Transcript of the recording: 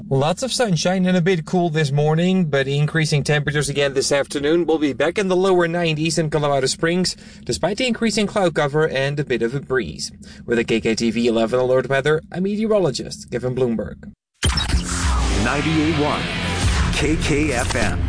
Lots of sunshine and a bit cool this morning, but increasing temperatures again this afternoon. We'll be back in the lower 90s in Colorado Springs, despite the increasing cloud cover and a bit of a breeze. With a KKTV 11 alert weather, I'm meteorologist Kevin Bloomberg. 98.1 KKFM.